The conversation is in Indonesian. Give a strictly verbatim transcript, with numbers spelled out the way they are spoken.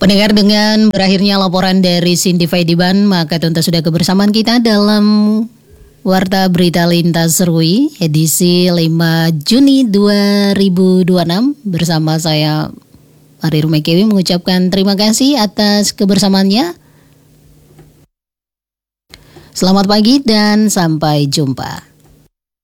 Pendengar, dengan berakhirnya laporan dari Cindy Faidiban, maka tentu sudah kebersamaan kita dalam Warta Berita Lintas Serui edisi lima Juni dua ribu dua puluh enam bersama saya Ari Rumekewi mengucapkan terima kasih atas kebersamaannya. Selamat pagi dan sampai jumpa.